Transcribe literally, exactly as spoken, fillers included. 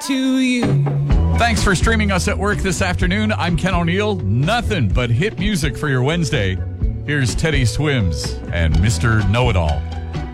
to you. Thanks for streaming us at work this afternoon. I'm Ken O'Neill. Nothing but hit music for your Wednesday. Here's Teddy Swims and Mister Know-It-All.